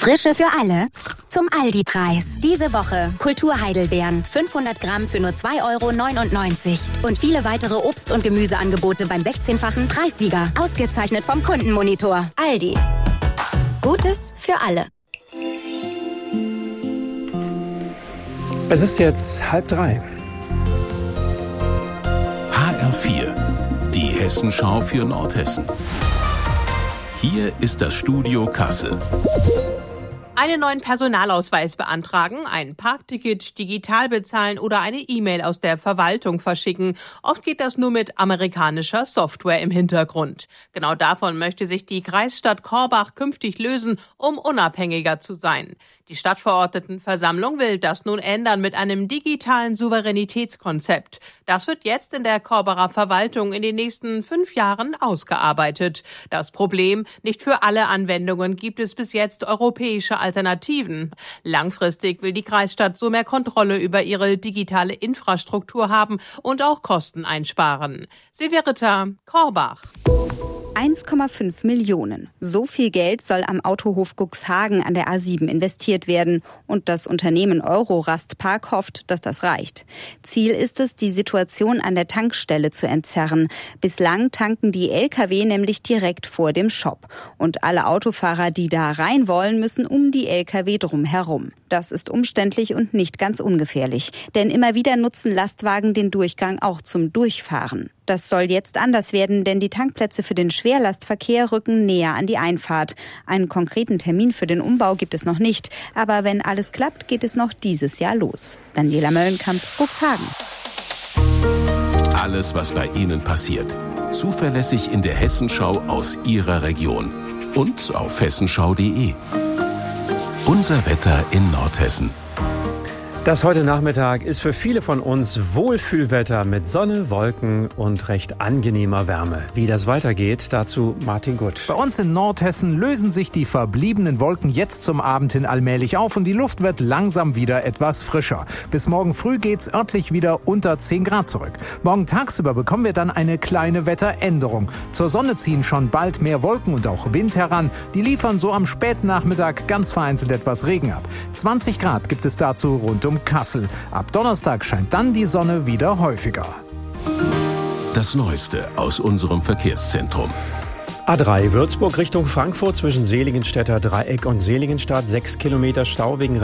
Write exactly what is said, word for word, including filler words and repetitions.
Frische für alle zum Aldi-Preis. Diese Woche Kultur-Heidelbeeren, fünfhundert Gramm für nur zwei Euro neunundneunzig. Und viele weitere Obst- und Gemüseangebote beim sechzehnfachen Preissieger. Ausgezeichnet vom Kundenmonitor. Aldi. Gutes für alle. Es ist jetzt halb drei. H R vier, die Hessenschau für Nordhessen. Hier ist das Studio Kassel. Einen neuen Personalausweis beantragen, ein Parkticket digital bezahlen oder eine E-Mail aus der Verwaltung verschicken. Oft geht das nur mit amerikanischer Software im Hintergrund. Genau davon möchte sich die Kreisstadt Korbach künftig lösen, um unabhängiger zu sein. Die Stadtverordnetenversammlung will das nun ändern mit einem digitalen Souveränitätskonzept. Das wird jetzt in der Korbacher Verwaltung in den nächsten fünf Jahren ausgearbeitet. Das Problem: Nicht für alle Anwendungen gibt es bis jetzt europäische Alternativen. Langfristig will die Kreisstadt so mehr Kontrolle über ihre digitale Infrastruktur haben und auch Kosten einsparen. Silvia Ritter, Korbach. eins Komma fünf Millionen. So viel Geld soll am Autohof Cuxhagen an der A sieben investiert werden. Und das Unternehmen Eurorastpark hofft, dass das reicht. Ziel ist es, die Situation an der Tankstelle zu entzerren. Bislang tanken die L K W nämlich direkt vor dem Shop. Und alle Autofahrer, die da rein wollen, müssen um die L K W drum herum. Das ist umständlich und nicht ganz ungefährlich. Denn immer wieder nutzen Lastwagen den Durchgang auch zum Durchfahren. Das soll jetzt anders werden, denn die Tankplätze für den Schwerlastverkehr rücken näher an die Einfahrt. Einen konkreten Termin für den Umbau gibt es noch nicht. Aber wenn alles klappt, geht es noch dieses Jahr los. Daniela Möllenkamp, Cuxhagen. Alles, was bei Ihnen passiert. Zuverlässig in der Hessenschau aus Ihrer Region. Und auf hessenschau punkt de. Unser Wetter in Nordhessen. Das heute Nachmittag ist für viele von uns Wohlfühlwetter mit Sonne, Wolken und recht angenehmer Wärme. Wie das weitergeht, dazu Martin Gutt. Bei uns in Nordhessen lösen sich die verbliebenen Wolken jetzt zum Abend hin allmählich auf und die Luft wird langsam wieder etwas frischer. Bis morgen früh geht's örtlich wieder unter zehn Grad zurück. Morgen tagsüber bekommen wir dann eine kleine Wetteränderung. Zur Sonne ziehen schon bald mehr Wolken und auch Wind heran. Die liefern so am Spätnachmittag ganz vereinzelt etwas Regen ab. zwanzig Grad gibt es dazu rund um Kassel. Ab Donnerstag scheint dann die Sonne wieder häufiger. Das Neueste aus unserem Verkehrszentrum. A drei Würzburg Richtung Frankfurt zwischen Seligenstädter Dreieck und Seligenstadt. Sechs Kilometer Stau wegen